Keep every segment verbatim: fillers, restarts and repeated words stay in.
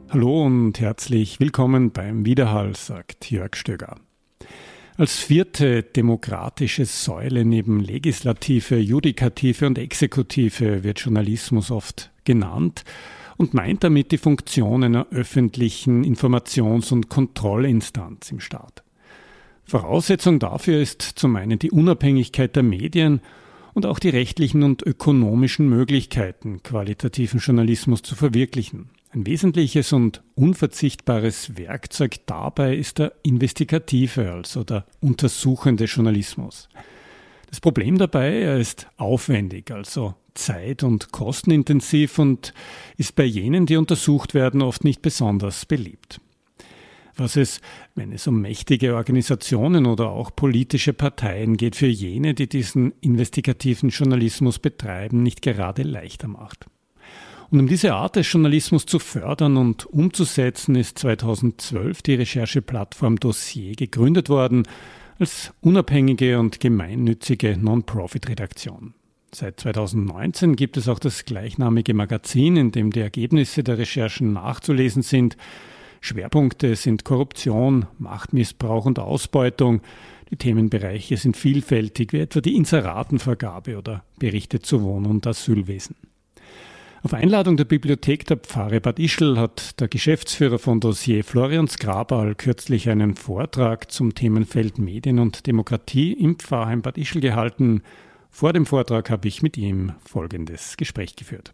Hallo und herzlich willkommen beim Widerhall, sagt Jörg Stöger. Als vierte demokratische Säule neben Legislative, Judikative und Exekutive wird Journalismus oft genannt und meint damit die Funktion einer öffentlichen Informations- und Kontrollinstanz im Staat. Voraussetzung dafür ist zum einen die Unabhängigkeit der Medien und auch die rechtlichen und ökonomischen Möglichkeiten, qualitativen Journalismus zu verwirklichen. Ein wesentliches und unverzichtbares Werkzeug dabei ist der investigative, also der untersuchende Journalismus. Das Problem dabei, er ist aufwendig, also zeit- und kostenintensiv und ist bei jenen, die untersucht werden, oft nicht besonders beliebt. Was es, wenn es um mächtige Organisationen oder auch politische Parteien geht, für jene, die diesen investigativen Journalismus betreiben, nicht gerade leichter macht. Und um diese Art des Journalismus zu fördern und umzusetzen, ist zweitausendzwölf die Rechercheplattform Dossier gegründet worden als unabhängige und gemeinnützige Non-Profit-Redaktion. Seit zweitausendneunzehn gibt es auch das gleichnamige Magazin, in dem die Ergebnisse der Recherchen nachzulesen sind. Schwerpunkte sind Korruption, Machtmissbrauch und Ausbeutung. Die Themenbereiche sind vielfältig, wie etwa die Inseratenvergabe oder Berichte zu Wohn- und Asylwesen. Auf Einladung der Bibliothek der Pfarre Bad Ischl hat der Geschäftsführer von Dossier, Florian Skrabal, kürzlich einen Vortrag zum Themenfeld Medien und Demokratie im Pfarrheim Bad Ischl gehalten. Vor dem Vortrag habe ich mit ihm folgendes Gespräch geführt.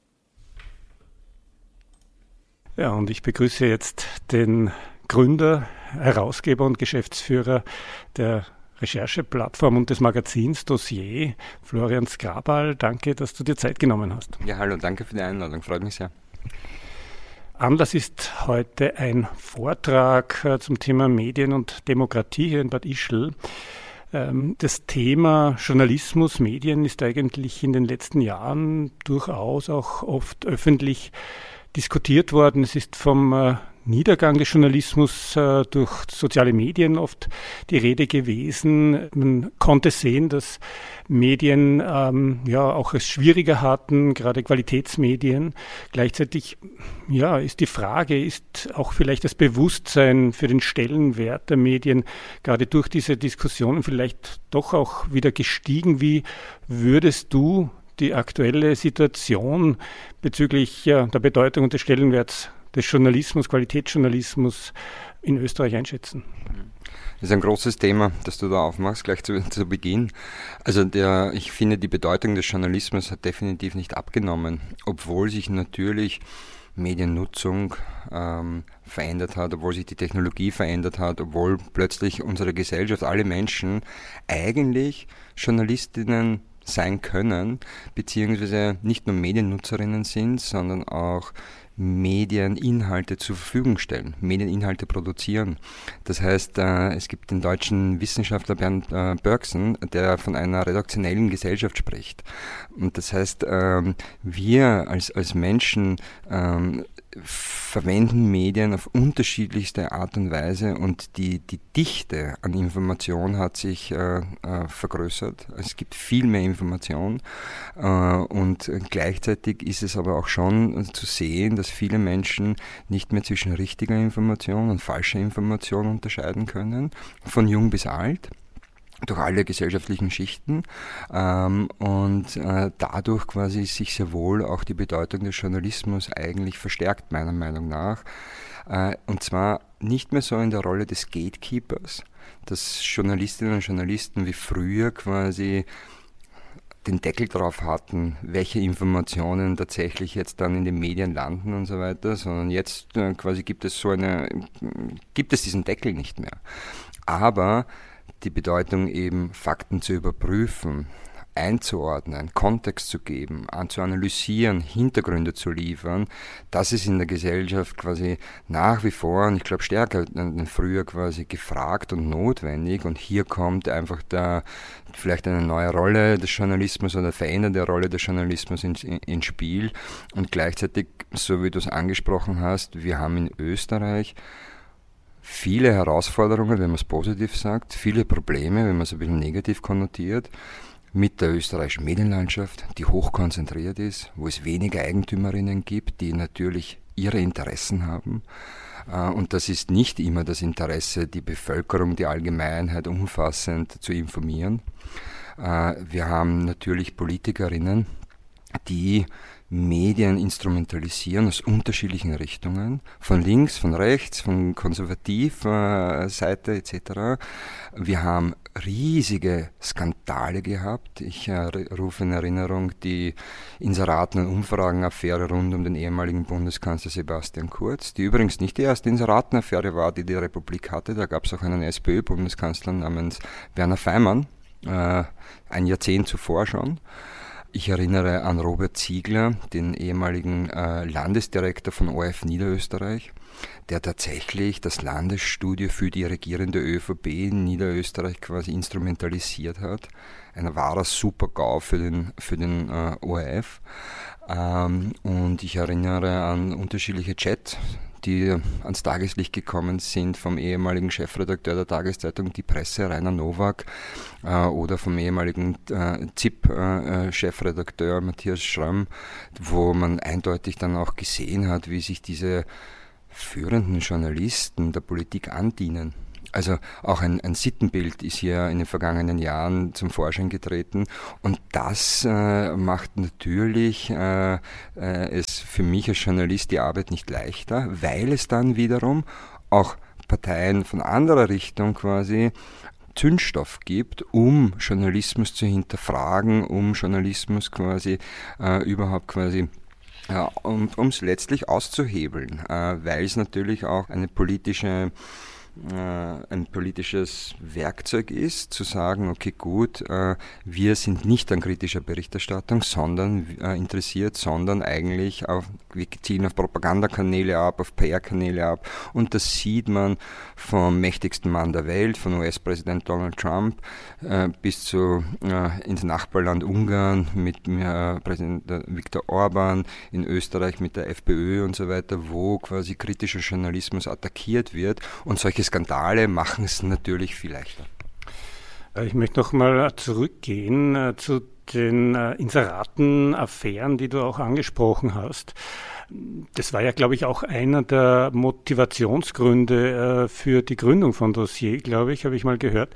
Ja, und ich begrüße jetzt den Gründer, Herausgeber und Geschäftsführer der Rechercheplattform und des Magazins Dossier, Florian Skrabal. Danke, dass du dir Zeit genommen hast. Ja, hallo, danke für die Einladung, freut mich sehr. Anlass ist heute ein Vortrag zum Thema Medien und Demokratie hier in Bad Ischl. Das Thema Journalismus, Medien ist eigentlich in den letzten Jahren durchaus auch oft öffentlich diskutiert worden. Es ist vom Niedergang des Journalismus äh, durch soziale Medien oft die Rede gewesen. Man konnte sehen, dass Medien ähm, ja auch es schwieriger hatten, gerade Qualitätsmedien. Gleichzeitig ja, ist die Frage, ist auch vielleicht das Bewusstsein für den Stellenwert der Medien gerade durch diese Diskussionen vielleicht doch auch wieder gestiegen. Wie würdest du die aktuelle Situation bezüglich ja, der Bedeutung und des Stellenwerts des Journalismus, Qualitätsjournalismus in Österreich einschätzen? Das ist ein großes Thema, das du da aufmachst, gleich zu, zu Beginn. Also der, ich finde, die Bedeutung des Journalismus hat definitiv nicht abgenommen, obwohl sich natürlich Mediennutzung ähm, verändert hat, obwohl sich die Technologie verändert hat, obwohl plötzlich unsere Gesellschaft, alle Menschen eigentlich Journalistinnen sein können, beziehungsweise nicht nur Mediennutzerinnen sind, sondern auch Medieninhalte zur Verfügung stellen, Medieninhalte produzieren. Das heißt, äh, es gibt den deutschen Wissenschaftler Bernd äh, Bergson, der von einer redaktionellen Gesellschaft spricht. Und das heißt, ähm, wir als, als Menschen ähm, verwenden Medien auf unterschiedlichste Art und Weise und die, die Dichte an Information hat sich äh, äh, vergrößert. Es gibt viel mehr Information äh, und gleichzeitig ist es aber auch schon zu sehen, dass viele Menschen nicht mehr zwischen richtiger Information und falscher Information unterscheiden können, von jung bis alt, durch alle gesellschaftlichen Schichten ähm, und äh, dadurch quasi sich sehr wohl auch die Bedeutung des Journalismus eigentlich verstärkt, meiner Meinung nach. Äh, und zwar nicht mehr so in der Rolle des Gatekeepers, dass Journalistinnen und Journalisten wie früher quasi den Deckel drauf hatten, welche Informationen tatsächlich jetzt dann in den Medien landen und so weiter, sondern jetzt äh, quasi gibt es so eine, gibt es diesen Deckel nicht mehr. Aber die Bedeutung eben, Fakten zu überprüfen, einzuordnen, Kontext zu geben, zu analysieren, Hintergründe zu liefern, das ist in der Gesellschaft quasi nach wie vor, und ich glaube stärker als früher quasi gefragt und notwendig. Und hier kommt einfach da vielleicht eine neue Rolle des Journalismus oder veränderte Rolle des Journalismus ins, ins Spiel. Und gleichzeitig, so wie du es angesprochen hast, wir haben in Österreich viele Herausforderungen, wenn man es positiv sagt, viele Probleme, wenn man es ein bisschen negativ konnotiert, mit der österreichischen Medienlandschaft, die hochkonzentriert ist, wo es weniger Eigentümerinnen gibt, die natürlich ihre Interessen haben. Und das ist nicht immer das Interesse, die Bevölkerung, die Allgemeinheit umfassend zu informieren. Wir haben natürlich Politikerinnen, die Medien instrumentalisieren aus unterschiedlichen Richtungen, von links, von rechts, von konservativer Seite et cetera. Wir haben riesige Skandale gehabt. Ich äh, rufe in Erinnerung die Inseraten- und Umfragenaffäre rund um den ehemaligen Bundeskanzler Sebastian Kurz, die übrigens nicht die erste Inseratenaffäre war, die die Republik hatte. Da gab es auch einen SPÖ-Bundeskanzler namens Werner Feimann, äh, ein Jahrzehnt zuvor schon. Ich erinnere an Robert Ziegler, den ehemaligen äh, Landesdirektor von O R F Niederösterreich, der tatsächlich das Landesstudio für die regierende ÖVP in Niederösterreich quasi instrumentalisiert hat. Ein wahrer Super-GAU für den, für den äh, O R F. Ähm, und ich erinnere an unterschiedliche Chats, die ans Tageslicht gekommen sind vom ehemaligen Chefredakteur der Tageszeitung Die Presse, Rainer Nowak, äh, oder vom ehemaligen äh, Z I P-Chefredakteur äh, Matthias Schramm, wo man eindeutig dann auch gesehen hat, wie sich diese führenden Journalisten der Politik andienen. Also auch ein, ein Sittenbild ist hier in den vergangenen Jahren zum Vorschein getreten, und das äh, macht natürlich äh, äh, es für mich als Journalist die Arbeit nicht leichter, weil es dann wiederum auch Parteien von anderer Richtung quasi Zündstoff gibt, um Journalismus zu hinterfragen, um Journalismus quasi äh, überhaupt quasi ja, und um es letztlich auszuhebeln, äh, weil es natürlich auch eine politische ein politisches Werkzeug ist, zu sagen, okay gut, wir sind nicht an kritischer Berichterstattung, sondern interessiert, sondern eigentlich auf, wir zielen auf Propagandakanäle ab, auf P R-Kanäle ab, und das sieht man vom mächtigsten Mann der Welt, von U S-Präsident Donald Trump bis zu ins Nachbarland Ungarn mit Präsident Viktor Orban, in Österreich mit der FPÖ und so weiter, wo quasi kritischer Journalismus attackiert wird, und solche Skandale machen es natürlich viel leichter. Ich möchte noch mal zurückgehen äh, zu den äh, Inseraten-Affären, die du auch angesprochen hast. Das war ja, glaube ich, auch einer der Motivationsgründe äh, für die Gründung von Dossier, glaube ich, habe ich mal gehört.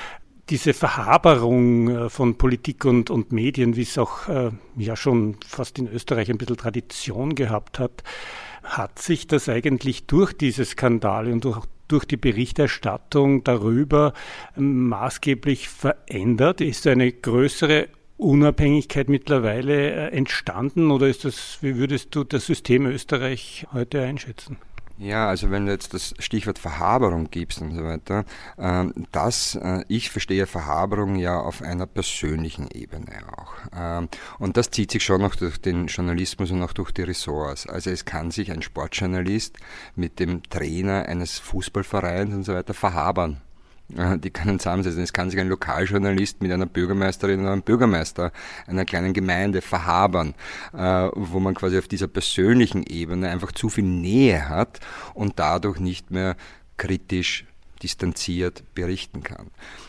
Diese Verhaberung äh, von Politik und, und Medien, wie es auch äh, ja schon fast in Österreich ein bisschen Tradition gehabt hat, hat sich das eigentlich durch diese Skandale und durch durch die Berichterstattung darüber maßgeblich verändert? Ist eine größere Unabhängigkeit mittlerweile entstanden, oder ist das, wie würdest du das System Österreich heute einschätzen? Ja, also wenn du jetzt das Stichwort Verhaberung gibst und so weiter, ähm, das, äh, ich verstehe Verhaberung ja auf einer persönlichen Ebene auch. Ähm, und das zieht sich schon noch durch den Journalismus und auch durch die Ressorts. Also es kann sich ein Sportjournalist mit dem Trainer eines Fußballvereins und so weiter verhabern. Die können zusammensetzen. Es kann sich ein Lokaljournalist mit einer Bürgermeisterin oder einem Bürgermeister einer kleinen Gemeinde verhabern, wo man quasi auf dieser persönlichen Ebene einfach zu viel Nähe hat und dadurch nicht mehr kritisch, distanziert berichten kann.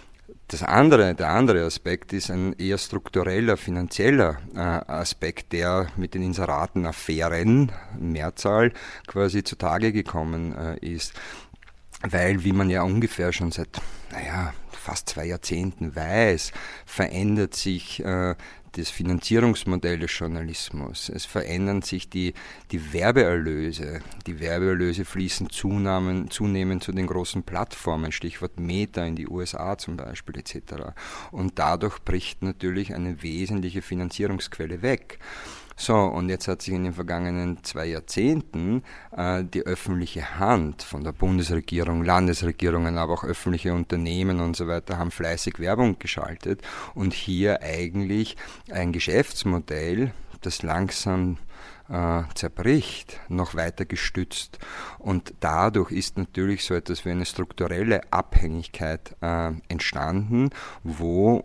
Das andere, der andere Aspekt ist ein eher struktureller, finanzieller äh, Aspekt, der mit den Inseratenaffären, Mehrzahl, quasi zutage gekommen äh, ist. Weil, wie man ja ungefähr schon seit, naja, fast zwei Jahrzehnten weiß, verändert sich äh, das Finanzierungsmodell des Journalismus. Es verändern sich die, die Werbeerlöse. Die Werbeerlöse fließen zunehmend, zunehmend zu den großen Plattformen, Stichwort Meta in die U S A zum Beispiel et cetera. Und dadurch bricht natürlich eine wesentliche Finanzierungsquelle weg. So, und jetzt hat sich in den vergangenen zwei Jahrzehnten äh, die öffentliche Hand von der Bundesregierung, Landesregierungen, aber auch öffentliche Unternehmen und so weiter haben fleißig Werbung geschaltet und hier eigentlich ein Geschäftsmodell, das langsam äh, zerbricht, noch weiter gestützt. Und dadurch ist natürlich so etwas wie eine strukturelle Abhängigkeit äh, entstanden, wo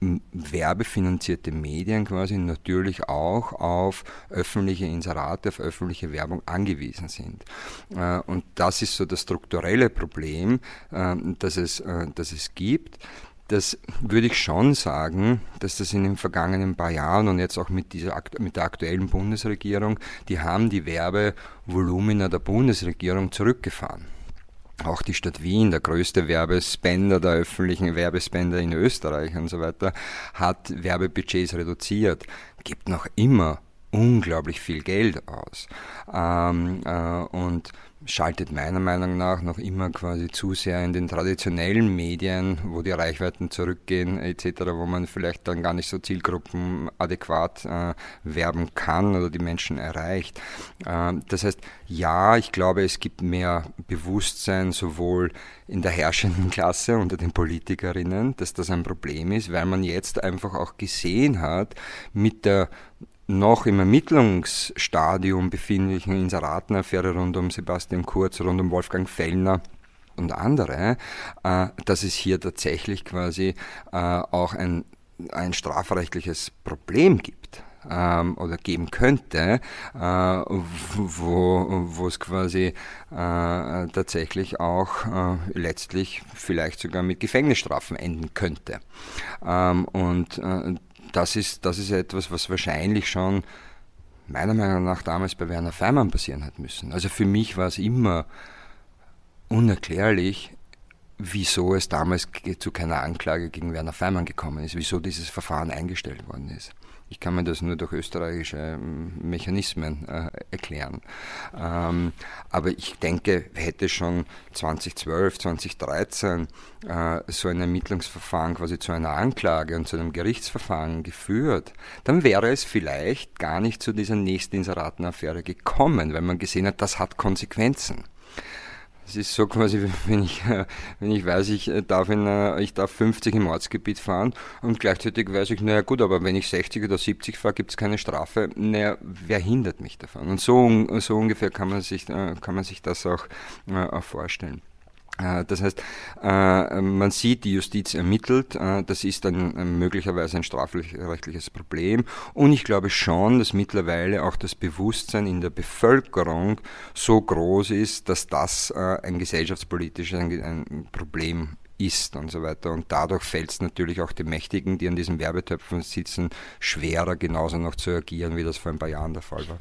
werbefinanzierte Medien quasi natürlich auch auf öffentliche Inserate, auf öffentliche Werbung angewiesen sind. Und das ist so das strukturelle Problem, das es, das es gibt. das würde ich schon sagen, dass das in den vergangenen paar Jahren und jetzt auch mit, dieser, mit der aktuellen Bundesregierung, die haben die Werbevolumina der Bundesregierung zurückgefahren. Auch die Stadt Wien, der größte Werbespender der öffentlichen Werbespender in Österreich und so weiter, hat Werbebudgets reduziert, gibt noch immer unglaublich viel Geld aus ähm, äh, und schaltet meiner Meinung nach noch immer quasi zu sehr in den traditionellen Medien, wo die Reichweiten zurückgehen et cetera, wo man vielleicht dann gar nicht so zielgruppenadäquat äh, werben kann oder die Menschen erreicht. Äh, das heißt, ja, ich glaube, es gibt mehr Bewusstsein sowohl in der herrschenden Klasse unter den Politikerinnen, dass das ein Problem ist, weil man jetzt einfach auch gesehen hat, mit der noch im Ermittlungsstadium befindlichen Inseratenaffäre rund um Sebastian Kurz, rund um Wolfgang Fellner und andere, äh, dass es hier tatsächlich quasi äh, auch ein, ein strafrechtliches Problem gibt ähm, oder geben könnte, äh, wo, wo es quasi äh, tatsächlich auch äh, letztlich vielleicht sogar mit Gefängnisstrafen enden könnte. Ähm, und äh, Das ist, das ist etwas, was wahrscheinlich schon meiner Meinung nach damals bei Werner Feimann passieren hat müssen. Also für mich war es immer unerklärlich, wieso es damals zu keiner Anklage gegen Werner Feimann gekommen ist, wieso dieses Verfahren eingestellt worden ist. Ich kann mir das nur durch österreichische Mechanismen äh, erklären. Ähm, aber ich denke, hätte schon zweitausendzwölf, zweitausenddreizehn äh, so ein Ermittlungsverfahren quasi zu einer Anklage und zu einem Gerichtsverfahren geführt, dann wäre es vielleicht gar nicht zu dieser nächsten Inseratenaffäre gekommen, weil man gesehen hat, das hat Konsequenzen. Es ist so quasi, wenn ich, wenn ich weiß, ich darf, in, ich darf fünfzig im Ortsgebiet fahren und gleichzeitig weiß ich, naja gut, aber wenn ich sechzig oder siebzig fahre, gibt es keine Strafe. Naja, wer hindert mich davon? Und so, so ungefähr kann man sich, kann man sich das auch, auch vorstellen. Das heißt, man sieht, die Justiz ermittelt, das ist dann möglicherweise ein strafrechtliches Problem und ich glaube schon, dass mittlerweile auch das Bewusstsein in der Bevölkerung so groß ist, dass das ein gesellschaftspolitisches ein Problem ist und so weiter und dadurch fällt es natürlich auch den Mächtigen, die an diesen Werbetöpfen sitzen, schwerer genauso noch zu agieren, wie das vor ein paar Jahren der Fall war.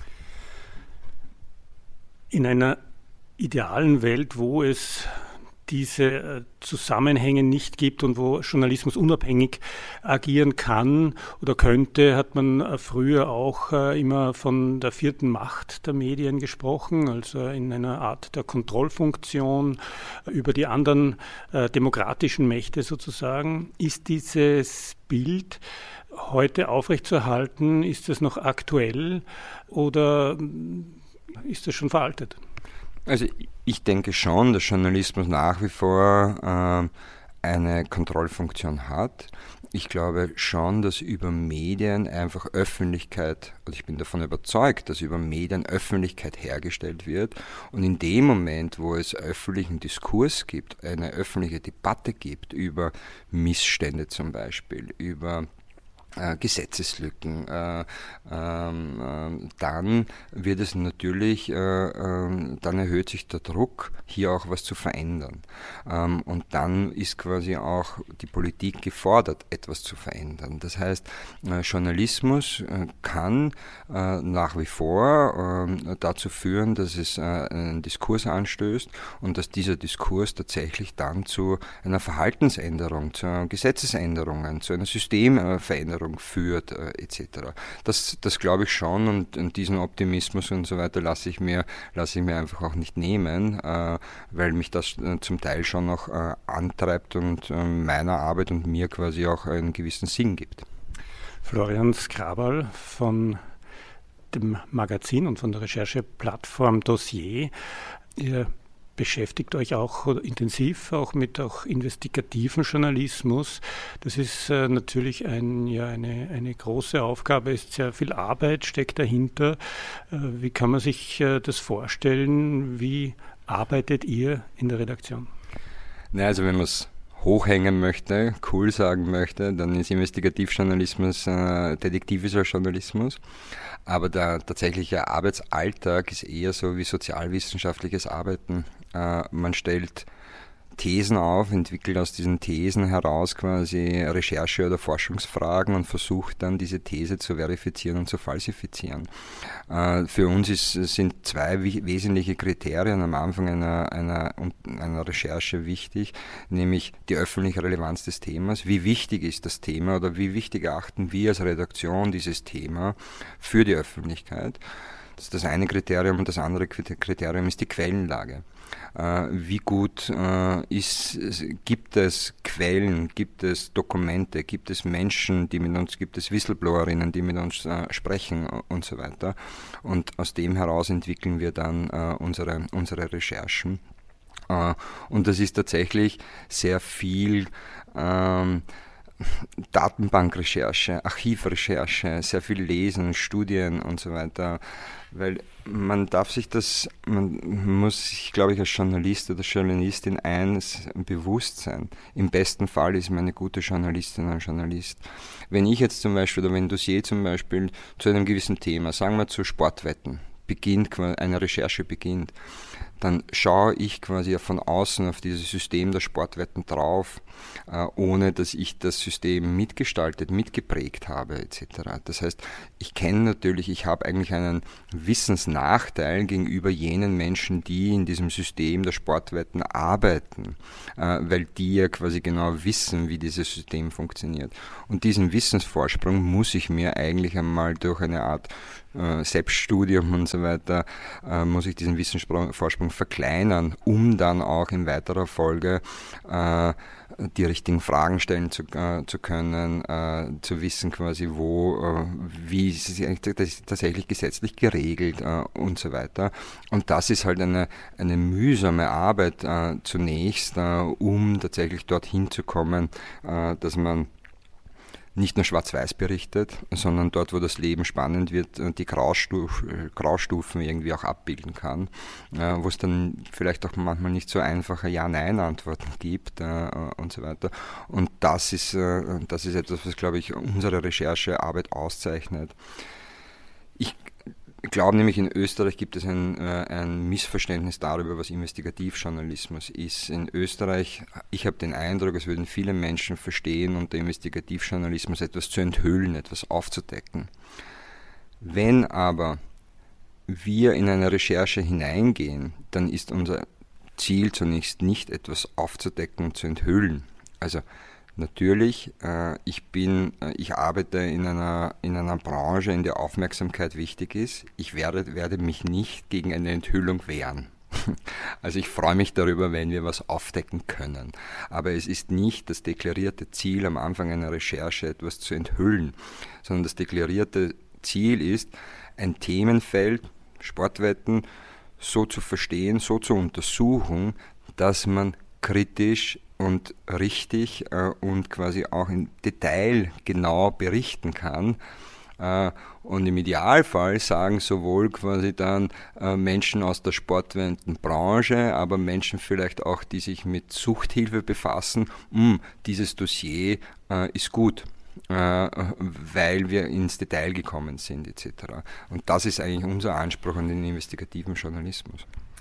In einer idealen Welt, wo es diese Zusammenhänge nicht gibt und wo Journalismus unabhängig agieren kann oder könnte, hat man früher auch immer von der vierten Macht der Medien gesprochen, also in einer Art der Kontrollfunktion über die anderen äh, demokratischen Mächte sozusagen. Ist dieses Bild heute aufrechtzuerhalten? Ist das noch aktuell oder ist das schon veraltet? Also ich denke schon, dass Journalismus nach wie vor äh, eine Kontrollfunktion hat. Ich glaube schon, dass über Medien einfach Öffentlichkeit, und ich bin davon überzeugt, dass über Medien Öffentlichkeit hergestellt wird. Und in dem Moment, wo es öffentlichen Diskurs gibt, eine öffentliche Debatte gibt über Missstände zum Beispiel, über Äh, Gesetzeslücken, äh, ähm, äh, dann wird es natürlich, äh, äh, dann erhöht sich der Druck, hier auch was zu verändern. Ähm, und dann ist quasi auch die Politik gefordert, etwas zu verändern. Das heißt, äh, Journalismus äh, kann äh, nach wie vor äh, dazu führen, dass es äh, einen Diskurs anstößt und dass dieser Diskurs tatsächlich dann zu einer Verhaltensänderung, zu Gesetzesänderungen, zu einer Systemveränderung führt, äh, et cetera. Das, das glaube ich schon und, und diesen Optimismus und so weiter lasse ich mir, lasse ich mir einfach auch nicht nehmen, äh, weil mich das äh, zum Teil schon noch äh, antreibt und äh, meiner Arbeit und mir quasi auch einen gewissen Sinn gibt. Florian Skraberl von dem Magazin und von der Rechercheplattform Dossier. Ihr beschäftigt euch auch intensiv auch mit auch investigativen Journalismus. Das ist äh, natürlich ein, ja, eine, eine große Aufgabe, ist sehr viel Arbeit steckt dahinter. Äh, wie kann man sich äh, das vorstellen? Wie arbeitet ihr in der Redaktion? Na, also wenn man es hochhängen möchte, cool sagen möchte, dann ist Investigativjournalismus äh, detektivischer Journalismus. Aber der tatsächliche Arbeitsalltag ist eher so wie sozialwissenschaftliches Arbeiten. Äh, man stellt Thesen auf, entwickelt aus diesen Thesen heraus quasi Recherche- oder Forschungsfragen und versucht dann diese These zu verifizieren und zu falsifizieren. Äh, für uns ist, sind zwei wesentliche Kriterien am Anfang einer, einer, einer Recherche wichtig, nämlich die öffentliche Relevanz des Themas. Wie wichtig ist das Thema oder wie wichtig erachten wir als Redaktion dieses Thema für die Öffentlichkeit? Das ist das eine Kriterium, und das andere Kriterium ist die Quellenlage. Äh, wie gut äh, ist, gibt es Quellen, gibt es Dokumente, gibt es Menschen, die mit uns, gibt es Whistleblowerinnen, die mit uns äh, sprechen und so weiter. Und aus dem heraus entwickeln wir dann äh, unsere, unsere Recherchen. Äh, und das ist tatsächlich sehr viel ähm, Datenbankrecherche, Archivrecherche, sehr viel Lesen, Studien und so weiter, weil man darf sich das, man muss sich, glaube ich, als Journalist oder Journalistin eines bewusst sein. Im besten Fall ist man eine gute Journalistin oder Journalist. Wenn ich jetzt zum Beispiel, oder wenn ein Dossier zum Beispiel zu einem gewissen Thema, sagen wir zu Sportwetten, beginnt, eine Recherche beginnt, dann schaue ich quasi von außen auf dieses System der Sportwetten drauf, äh, ohne dass ich das System mitgestaltet, mitgeprägt habe et cetera. Das heißt, ich kenne natürlich, ich habe eigentlich einen Wissensnachteil gegenüber jenen Menschen, die in diesem System der Sportwetten arbeiten, äh, weil die ja quasi genau wissen, wie dieses System funktioniert. Und diesen Wissensvorsprung muss ich mir eigentlich einmal durch eine Art äh, Selbststudium und so weiter, äh, muss ich diesen Wissensvorsprung verkleinern, um dann auch in weiterer Folge äh, die richtigen Fragen stellen zu, äh, zu können, äh, zu wissen quasi, wo, äh, wie ist es tatsächlich gesetzlich geregelt äh, und so weiter. Und das ist halt eine, eine mühsame Arbeit äh, zunächst, äh, um tatsächlich dorthin zu kommen, äh, dass man nicht nur schwarz-weiß berichtet, sondern dort, wo das Leben spannend wird, die Graustuf, Graustufen irgendwie auch abbilden kann, äh, wo es dann vielleicht auch manchmal nicht so einfache Ja-Nein-Antworten gibt äh, und so weiter. Und das ist, äh, das ist etwas, was, glaube ich, unsere Recherchearbeit auszeichnet. Ich Ich glaube nämlich, in Österreich gibt es ein, äh, ein Missverständnis darüber, was Investigativjournalismus ist. In Österreich, ich habe den Eindruck, es würden viele Menschen verstehen, unter Investigativjournalismus etwas zu enthüllen, etwas aufzudecken. Wenn aber wir in eine Recherche hineingehen, dann ist unser Ziel zunächst nicht, etwas aufzudecken und zu enthüllen. Also natürlich, äh, ich bin, äh, ich arbeite in einer, in einer Branche, in der Aufmerksamkeit wichtig ist. Ich werde, werde mich nicht gegen eine Enthüllung wehren. Also ich freue mich darüber, wenn wir was aufdecken können. Aber es ist nicht das deklarierte Ziel, am Anfang einer Recherche etwas zu enthüllen, sondern das deklarierte Ziel ist, ein Themenfeld, Sportwetten, so zu verstehen, so zu untersuchen, dass man kritisch und richtig äh, und quasi auch im Detail genau berichten kann. Äh, und im Idealfall sagen sowohl quasi dann äh, Menschen aus der Sportwettenbranche, aber Menschen vielleicht auch, die sich mit Suchthilfe befassen, mh, dieses Dossier äh, ist gut, äh, weil wir ins Detail gekommen sind et cetera. Und das ist eigentlich unser Anspruch an den investigativen Journalismus.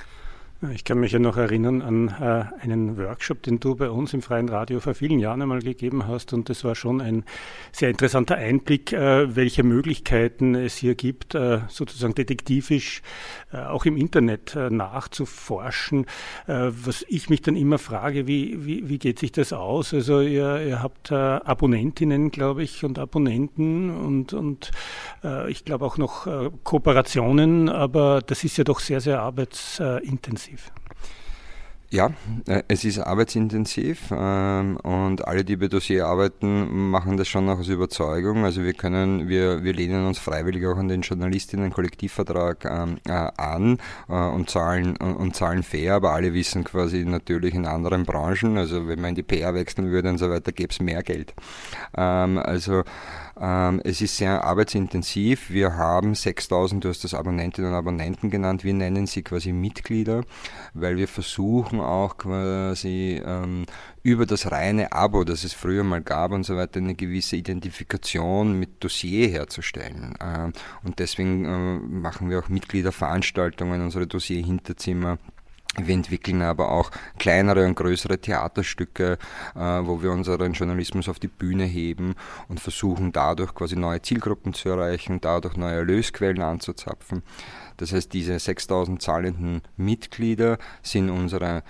Ich kann mich ja noch erinnern an äh, einen Workshop, den du bei uns im Freien Radio vor vielen Jahren einmal gegeben hast, und das war schon ein sehr interessanter Einblick, äh, welche Möglichkeiten es hier gibt, äh, sozusagen detektivisch äh, auch im Internet äh, nachzuforschen. Äh, was ich mich dann immer frage, wie, wie, wie geht sich das aus? Also ihr, ihr habt äh, Abonnentinnen, glaube ich, und Abonnenten und, und äh, ich glaube auch noch äh, Kooperationen, aber das ist ja doch sehr, sehr arbeitsintensiv. Ja, es ist arbeitsintensiv ähm, und alle, die bei Dossier arbeiten, machen das schon auch aus Überzeugung. Also wir können, wir, wir lehnen uns freiwillig auch an den Journalistinnen-Kollektivvertrag ähm, äh, an äh, und zahlen und, und zahlen fair, aber alle wissen quasi natürlich in anderen Branchen, also wenn man in die P R wechseln würde und so weiter, gäbe es mehr Geld. Ähm, also Ähm, es ist sehr arbeitsintensiv. Wir haben sechstausend, du hast das Abonnentinnen und Abonnenten genannt, wir nennen sie quasi Mitglieder, weil wir versuchen auch quasi ähm, über das reine Abo, das es früher mal gab und so weiter, eine gewisse Identifikation mit Dossier herzustellen. Ähm, und deswegen äh, machen wir auch Mitgliederveranstaltungen, unsere Dossier-Hinterzimmer Wir entwickeln aber auch kleinere und größere Theaterstücke, äh, wo wir unseren Journalismus auf die Bühne heben und versuchen dadurch quasi neue Zielgruppen zu erreichen, dadurch neue Erlösquellen anzuzapfen. Das heißt, diese sechstausend zahlenden Mitglieder sind unsere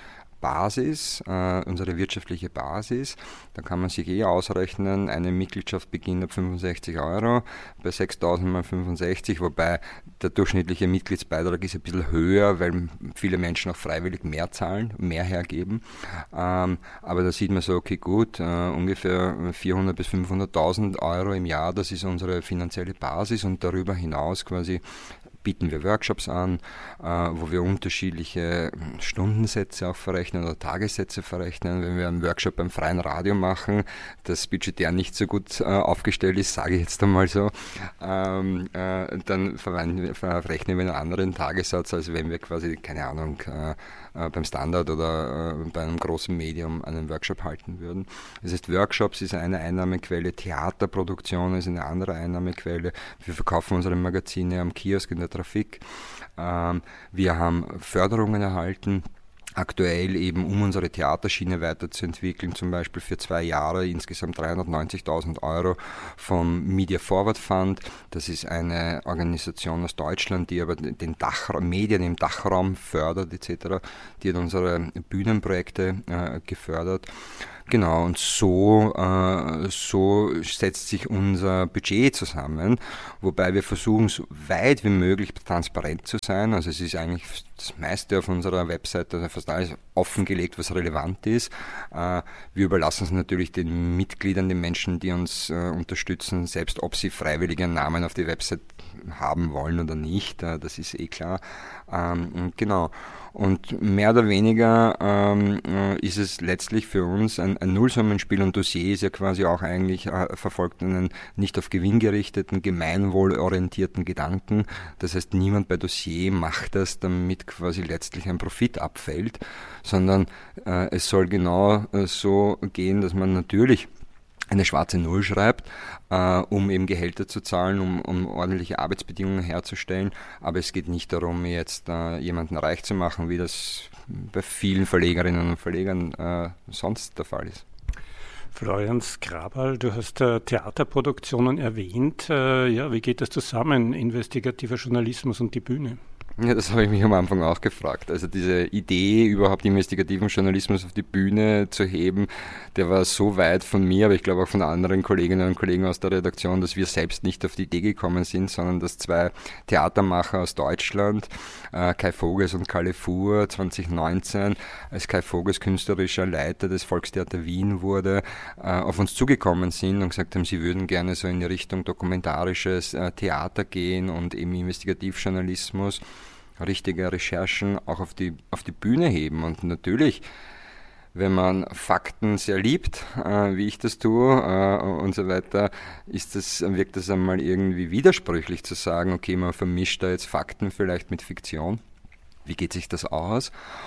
Basis, äh, unsere wirtschaftliche Basis. Da kann man sich eh ausrechnen, eine Mitgliedschaft beginnt ab fünfundsechzig Euro, bei sechstausend mal fünfundsechzig, wobei der durchschnittliche Mitgliedsbeitrag ist ein bisschen höher, weil viele Menschen auch freiwillig mehr zahlen, mehr hergeben. Ähm, aber da sieht man so, okay gut, äh, ungefähr vierhundert bis fünfhunderttausend Euro im Jahr, das ist unsere finanzielle Basis und darüber hinaus quasi bieten wir Workshops an, äh, wo wir unterschiedliche Stundensätze auch verrechnen oder Tagessätze verrechnen. Wenn wir einen Workshop beim Freien Radio machen, das budgetär nicht so gut äh, aufgestellt ist, sage ich jetzt einmal so, ähm, äh, dann verrechnen wir einen anderen Tagessatz, als wenn wir quasi, keine Ahnung, äh, äh, beim Standard oder äh, bei einem großen Medium einen Workshop halten würden. Das heißt, Workshops ist eine Einnahmequelle, Theaterproduktion ist eine andere Einnahmequelle. Wir verkaufen unsere Magazine am Kiosk in der Trafik. Ähm, wir haben Förderungen erhalten, aktuell eben, um unsere Theaterschiene weiterzuentwickeln, zum Beispiel für zwei Jahre insgesamt dreihundertneunzigtausend Euro vom Media Forward Fund. Das ist eine Organisation aus Deutschland, die aber den Dach, Medien im Dachraum fördert et cetera. Die hat unsere Bühnenprojekte äh, gefördert. Genau, und so, äh, so setzt sich unser Budget zusammen, wobei wir versuchen, so weit wie möglich transparent zu sein. Also es ist eigentlich das meiste auf unserer Webseite, also fast alles offengelegt, was relevant ist. Äh, wir überlassen es natürlich den Mitgliedern, den Menschen, die uns äh, unterstützen, selbst ob sie freiwillig ihren Namen auf die Website haben wollen oder nicht, äh, das ist eh klar. Ähm, genau. Und mehr oder weniger ähm, ist es letztlich für uns ein, ein Nullsummenspiel, und Dossier ist ja quasi auch eigentlich äh, verfolgt einen nicht auf Gewinn gerichteten, gemeinwohlorientierten Gedanken. Das heißt, niemand bei Dossier macht das, damit quasi letztlich ein Profit abfällt, sondern äh, es soll genau äh, so gehen, dass man natürlich eine schwarze Null schreibt, äh, um eben Gehälter zu zahlen, um, um ordentliche Arbeitsbedingungen herzustellen. Aber es geht nicht darum, jetzt äh, jemanden reich zu machen, wie das bei vielen Verlegerinnen und Verlegern äh, sonst der Fall ist. Florian Skrabal, du hast äh, Theaterproduktionen erwähnt. Äh, ja, wie geht das zusammen, investigativer Journalismus und die Bühne? Ja, das habe ich mich am Anfang auch gefragt. Also diese Idee, überhaupt investigativen Journalismus auf die Bühne zu heben, der war so weit von mir, aber ich glaube auch von anderen Kolleginnen und Kollegen aus der Redaktion, dass wir selbst nicht auf die Idee gekommen sind, sondern dass zwei Theatermacher aus Deutschland, äh, Kai Voges und Kalle Fuhr, zwanzig neunzehn, als Kai Voges künstlerischer Leiter des Volkstheater Wien wurde, äh, auf uns zugekommen sind und gesagt haben, sie würden gerne so in die Richtung dokumentarisches äh, Theater gehen und eben Investigativjournalismus, richtige Recherchen auch auf die, auf die Bühne heben. Und natürlich, wenn man Fakten sehr liebt, äh, wie ich das tue äh, und so weiter, ist das, wirkt das einmal irgendwie widersprüchlich zu sagen, okay, man vermischt da jetzt Fakten vielleicht mit Fiktion. Wie geht sich das aus?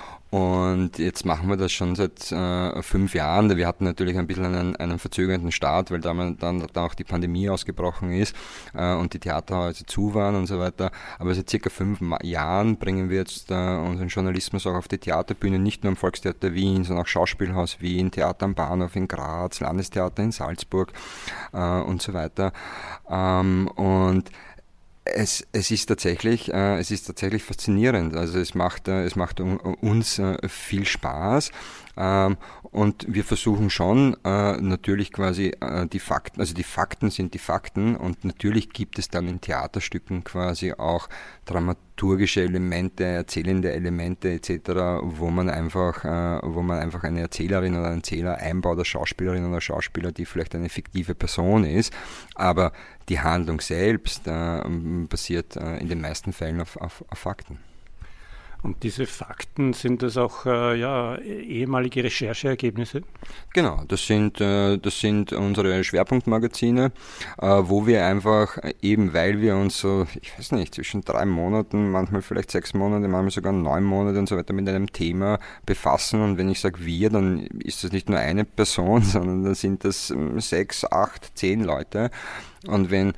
Und jetzt machen wir das schon seit äh, fünf Jahren. Wir hatten natürlich ein bisschen einen, einen verzögernden Start, weil dann, dann, dann auch die Pandemie ausgebrochen ist äh, und die Theaterhäuser zu waren und so weiter. Aber seit circa fünf Ma- Jahren bringen wir jetzt äh, unseren Journalismus auch auf die Theaterbühne, nicht nur im Volkstheater Wien, sondern auch Schauspielhaus Wien, Theater am Bahnhof in Graz, Landestheater in Salzburg äh, und so weiter. Ähm, und Es, es ist tatsächlich, äh, es ist tatsächlich faszinierend. Also es macht, äh, es macht un, uns äh, viel Spaß. Ähm, und wir versuchen schon äh, natürlich quasi äh, die Fakten, also die Fakten sind die Fakten, und natürlich gibt es dann in Theaterstücken quasi auch dramaturgische Elemente, erzählende Elemente et cetera, wo man einfach, äh, wo man einfach eine Erzählerin oder einen Erzähler einbaut, als Schauspielerin oder Schauspieler, die vielleicht eine fiktive Person ist, aber die Handlung selbst äh, basiert äh, in den meisten Fällen auf, auf, auf Fakten. Und diese Fakten, sind das auch äh, ja, ehemalige Rechercheergebnisse? Genau, das sind, äh, das sind unsere Schwerpunktmagazine, äh, wo wir einfach, eben weil wir uns so, ich weiß nicht, zwischen drei Monaten, manchmal vielleicht sechs Monate, manchmal sogar neun Monate und so weiter mit einem Thema befassen. Und wenn ich sage wir, dann ist das nicht nur eine Person, sondern dann sind das sechs, acht, zehn Leute. Und wenn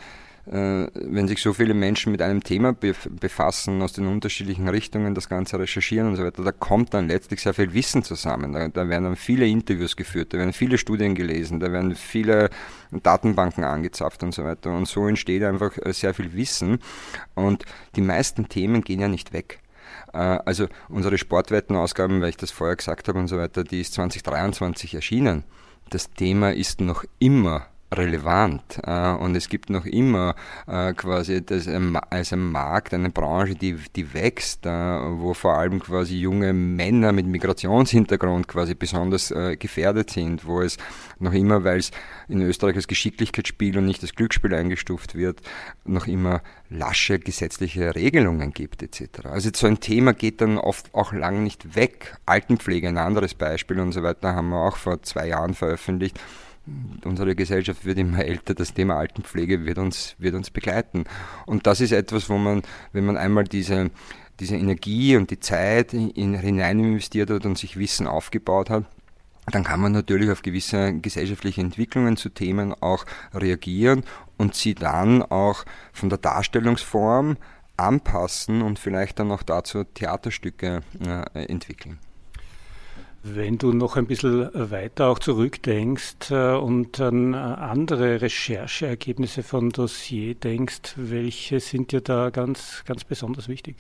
äh, wenn sich so viele Menschen mit einem Thema bef- befassen, aus den unterschiedlichen Richtungen das Ganze recherchieren und so weiter, da kommt dann letztlich sehr viel Wissen zusammen. Da, da werden dann viele Interviews geführt, da werden viele Studien gelesen, da werden viele Datenbanken angezapft und so weiter. Und so entsteht einfach sehr viel Wissen. Und die meisten Themen gehen ja nicht weg. Also unsere Sportwettenausgaben, weil ich das vorher gesagt habe und so weiter, die ist zwanzig dreiundzwanzig erschienen. Das Thema ist noch immer relevant äh, und es gibt noch immer äh, quasi das, äh, als ein Markt, eine Branche, die, die wächst, äh, wo vor allem quasi junge Männer mit Migrationshintergrund quasi besonders äh, gefährdet sind, wo es noch immer, weil es in Österreich als Geschicklichkeitsspiel und nicht als Glücksspiel eingestuft wird, noch immer lasche gesetzliche Regelungen gibt et cetera. Also so ein Thema geht dann oft auch lang nicht weg. Altenpflege, ein anderes Beispiel und so weiter, haben wir auch vor zwei Jahren veröffentlicht. Unsere Gesellschaft wird immer älter, das Thema Altenpflege wird uns, wird uns begleiten. Und das ist etwas, wo man, wenn man einmal diese, diese Energie und die Zeit in, hinein investiert hat und sich Wissen aufgebaut hat, dann kann man natürlich auf gewisse gesellschaftliche Entwicklungen zu Themen auch reagieren und sie dann auch von der Darstellungsform anpassen und vielleicht dann auch dazu Theaterstücke äh, entwickeln. Wenn du noch ein bisschen weiter auch zurückdenkst äh, und an andere Rechercheergebnisse von Dossier denkst, welche sind dir da ganz, ganz besonders wichtig?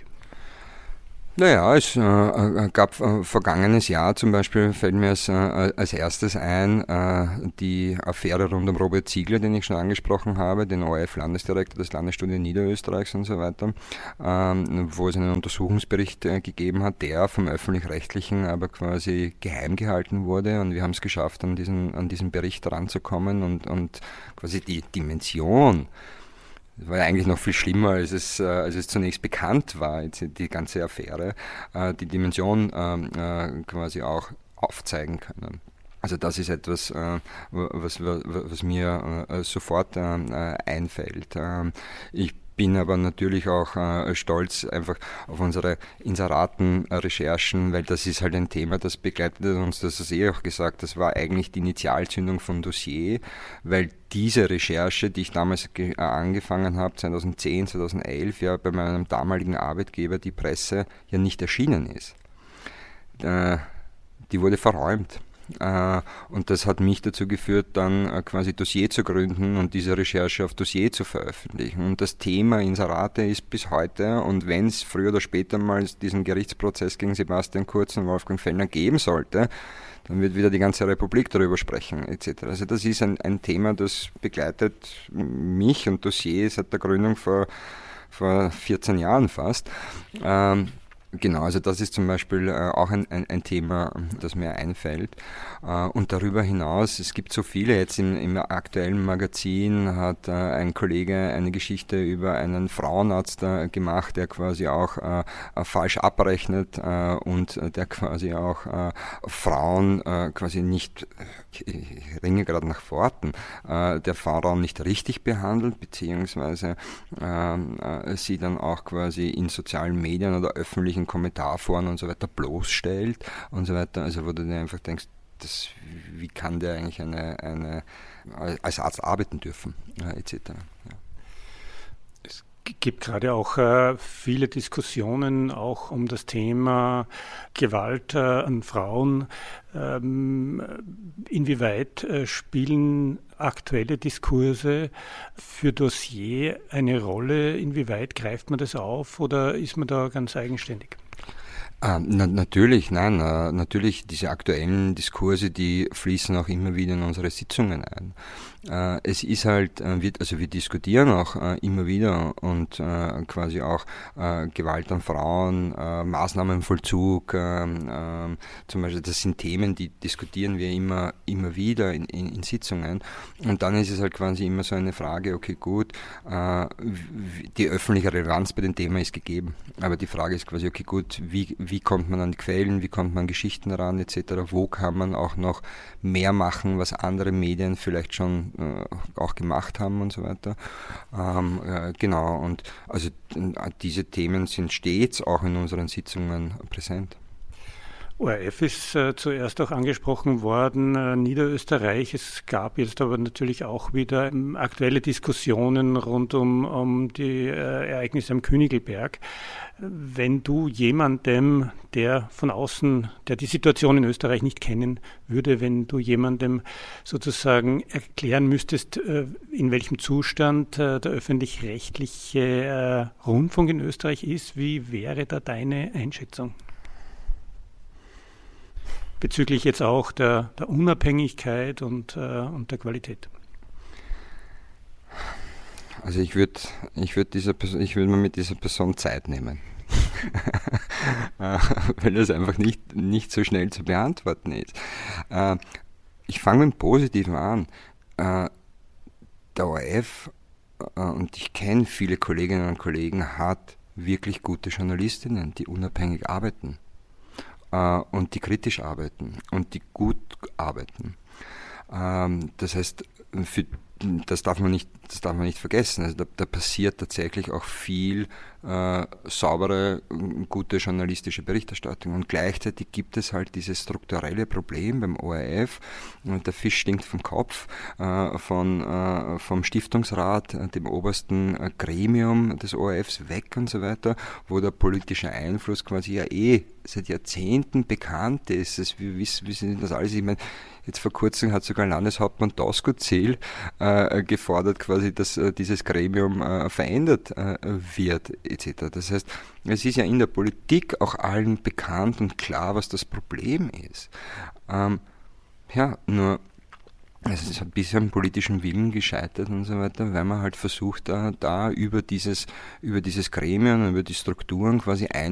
Naja, es äh, gab äh, vergangenes Jahr zum Beispiel, fällt mir als, äh, als erstes ein, äh, die Affäre rund um Robert Ziegler, den ich schon angesprochen habe, den O R F-Landesdirektor des Landesstudien Niederösterreichs und so weiter, ähm, wo es einen Untersuchungsbericht äh, gegeben hat, der vom Öffentlich-Rechtlichen aber quasi geheim gehalten wurde und wir haben es geschafft, an diesen, an diesen Bericht ranzukommen und, und quasi die Dimension. Das war ja eigentlich noch viel schlimmer, als es, äh, als es zunächst bekannt war, jetzt die ganze Affäre, äh, die Dimension äh, quasi auch aufzeigen können. Also das ist etwas, äh, was, was, was mir äh, sofort äh, einfällt. Äh, ich bin aber natürlich auch äh, stolz einfach auf unsere Inseraten-Recherchen, weil das ist halt ein Thema, das begleitet uns, das hast du eh auch gesagt, das war eigentlich die Initialzündung von Dossier, weil diese Recherche, die ich damals ge- äh, angefangen habe, zwanzig zehn, zwanzig elf, ja bei meinem damaligen Arbeitgeber, die Presse, ja nicht erschienen ist. Äh, die wurde verräumt. Uh, und das hat mich dazu geführt, dann uh, quasi Dossier zu gründen und diese Recherche auf Dossier zu veröffentlichen. Und das Thema Inserate ist bis heute, und wenn es früher oder später mal diesen Gerichtsprozess gegen Sebastian Kurz und Wolfgang Fellner geben sollte, dann wird wieder die ganze Republik darüber sprechen et cetera. Also das ist ein, ein Thema, das begleitet mich und Dossier seit der Gründung vor, vor vierzehn Jahren fast. Um, Genau, also das ist zum Beispiel äh, auch ein, ein, ein Thema, das mir einfällt. Äh, und darüber hinaus, es gibt so viele, jetzt im, im aktuellen Magazin hat äh, ein Kollege eine Geschichte über einen Frauenarzt äh, gemacht, der quasi auch äh, äh, falsch abrechnet äh, und äh, der quasi auch äh, Frauen äh, quasi nicht, ich ringe gerade nach Worten, äh, der Frauen nicht richtig behandelt, beziehungsweise äh, äh, sie dann auch quasi in sozialen Medien oder öffentlichen Kommentarforen und so weiter bloßstellt und so weiter, also wo du dir einfach denkst, das, wie kann der eigentlich eine, eine, als Arzt arbeiten dürfen, ja, et cetera. Ja. Es gibt gerade auch äh, viele Diskussionen auch um das Thema Gewalt äh, an Frauen. Ähm, inwieweit äh, spielen aktuelle Diskurse für Dossier eine Rolle? Inwieweit greift man das auf oder ist man da ganz eigenständig? Ah, na, natürlich, nein, uh, natürlich diese aktuellen Diskurse, die fließen auch immer wieder in unsere Sitzungen ein. Uh, es ist halt, uh, wir, also wir diskutieren auch uh, immer wieder und uh, quasi auch uh, Gewalt an Frauen, uh, Maßnahmenvollzug, uh, uh, zum Beispiel, das sind Themen, die diskutieren wir immer, immer wieder in, in, in Sitzungen und dann ist es halt quasi immer so eine Frage, okay gut, uh, die öffentliche Relevanz bei dem Thema ist gegeben, aber die Frage ist quasi, okay gut, wie Wie kommt man an die Quellen, wie kommt man an Geschichten ran, et cetera. Wo kann man auch noch mehr machen, was andere Medien vielleicht schon äh, auch gemacht haben und so weiter. Ähm, äh, genau, und also äh, diese Themen sind stets auch in unseren Sitzungen präsent. O R F ist äh, zuerst auch angesprochen worden, äh, Niederösterreich. Es gab jetzt aber natürlich auch wieder ähm, aktuelle Diskussionen rund um, um die äh, Ereignisse am Königelberg. Wenn du jemandem, der von außen, der die Situation in Österreich nicht kennen würde, wenn du jemandem sozusagen erklären müsstest, äh, in welchem Zustand äh, der öffentlich-rechtliche äh, Rundfunk in Österreich ist, wie wäre da deine Einschätzung? Bezüglich jetzt auch der, der Unabhängigkeit und, äh, und der Qualität. Also ich würde ich würd dieser Person, ich würde mir mit dieser Person Zeit nehmen. Weil das einfach nicht, nicht so schnell zu beantworten ist. Ich fange mit dem Positiven an. Der O R F, und ich kenne viele Kolleginnen und Kollegen, hat wirklich gute Journalistinnen, die unabhängig arbeiten. Und die kritisch arbeiten und die gut arbeiten. Das heißt, für, das darf man nicht, das darf man nicht vergessen. Also da, da passiert tatsächlich auch viel äh, saubere, gute journalistische Berichterstattung. Und gleichzeitig gibt es halt dieses strukturelle Problem beim O R F. Und der Fisch stinkt vom Kopf, äh, von, äh, vom Stiftungsrat, äh, dem obersten äh, Gremium des O R Fs weg und so weiter, wo der politische Einfluss quasi ja eh seit Jahrzehnten bekannt ist. Das, wir wissen, wir sind das alles. Ich meine, jetzt vor kurzem hat sogar Landeshauptmann Doskozil äh, gefordert, quasi, dass äh, dieses Gremium äh, verändert äh, wird, et cetera. Das heißt, es ist ja in der Politik auch allen bekannt und klar, was das Problem ist. Ähm, ja, nur es ist ein bisschen am politischen Willen gescheitert und so weiter, weil man halt versucht, da, da über dieses, über dieses Gremium, über die Strukturen quasi ein